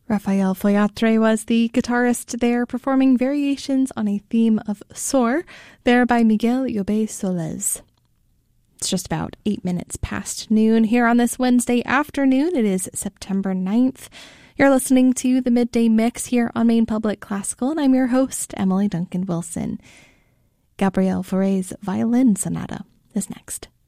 Rafael Foyatre was the guitarist there, performing variations on a theme of Sor, there by Miguel Llobet Solés. It's just about 8 minutes past noon here on this Wednesday afternoon. It is September 9th. You're listening to the Midday Mix here on Maine Public Classical, and I'm your host, Emily Duncan Wilson. Gabriel Fauré's Violin Sonata is next.